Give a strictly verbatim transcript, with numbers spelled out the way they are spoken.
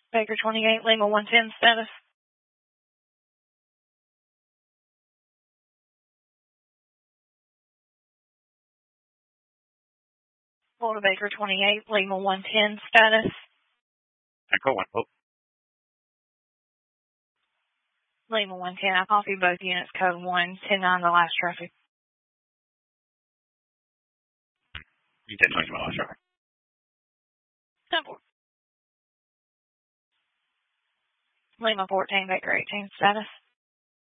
Baker twenty-eight, Lima one ten, status. Florida Baker twenty-eight, Lima one ten, status. Echo one, oh. Lima one ten, I copy both units, code one, ten nine, the last traffic. You did twenty miles, traffic. Simple. Lima fourteen, Baker eighteen, status.